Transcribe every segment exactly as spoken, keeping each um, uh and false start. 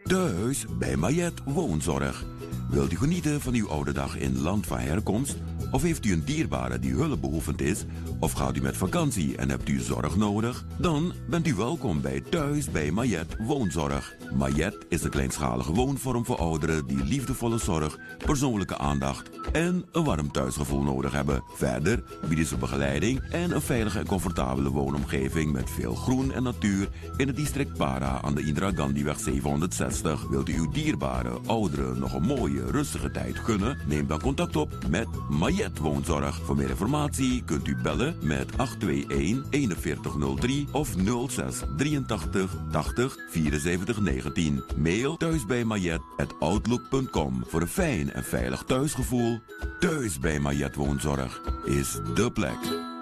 Thuis bij Mayet Woonzorg. Wilt u genieten van uw oude dag in land van herkomst? Of heeft u een dierbare die hulpbehoevend is? Of gaat u met vakantie en hebt u zorg nodig? Dan bent u welkom bij Thuis bij Mayet Woonzorg. Mayet is een kleinschalige woonvorm voor ouderen die liefdevolle zorg, persoonlijke aandacht en een warm thuisgevoel nodig hebben. Verder bieden ze begeleiding en een veilige en comfortabele woonomgeving met veel groen en natuur in het district Para aan de Indira Gandhiweg zevenhonderdzestig. Wilt u uw dierbare ouderen nog een mooie, rustige tijd gunnen? Neem dan contact op met Mayet Woonzorg. Voor meer informatie kunt u bellen met acht twee een, eenenveertig nul drie of nul zes drieëntachtig tachtig vierenzeventig negentien. Mail thuisbijmayet at outlook punt com. Voor een fijn en veilig thuisgevoel. Thuis bij Mayet Woonzorg is dé plek.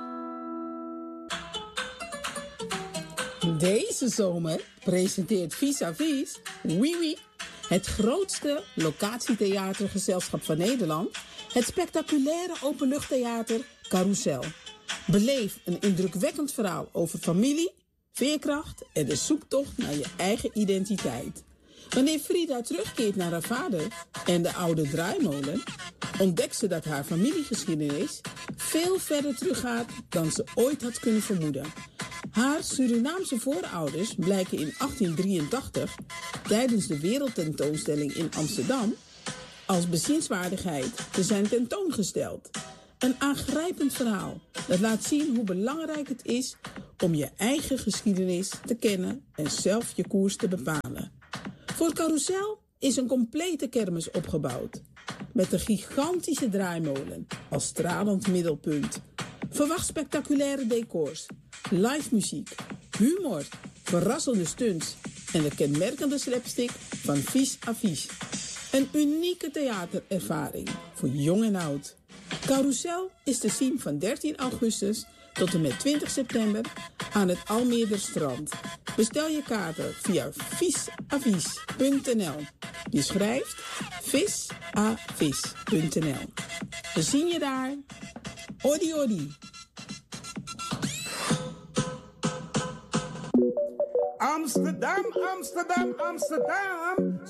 Deze zomer presenteert Vis-à-Vis, Oui Oui, het grootste locatietheatergezelschap van Nederland, het spectaculaire openluchttheater Carousel. Beleef een indrukwekkend verhaal over familie, veerkracht en de zoektocht naar je eigen identiteit. Wanneer Frida terugkeert naar haar vader en de oude draaimolen, ontdekt ze dat haar familiegeschiedenis veel verder teruggaat dan ze ooit had kunnen vermoeden. Haar Surinaamse voorouders blijken in achttien drieëntachtig tijdens de wereldtentoonstelling in Amsterdam als bezienswaardigheid te zijn tentoongesteld. Een aangrijpend verhaal dat laat zien hoe belangrijk het is om je eigen geschiedenis te kennen en zelf je koers te bepalen. Voor Carousel is een complete kermis opgebouwd, met een gigantische draaimolen als stralend middelpunt. Verwacht spectaculaire decors, live muziek, humor, verrassende stunts en de kenmerkende slapstick van Vis-à-Vis. Een unieke theaterervaring voor jong en oud. Carousel is te zien van dertien augustus tot en met twintig september aan het Almeerderstrand. Bestel je kaarten via visavis punt n l. Je schrijft visavis punt n l. We zien je daar. Odi odi. Amsterdam, Amsterdam, Amsterdam.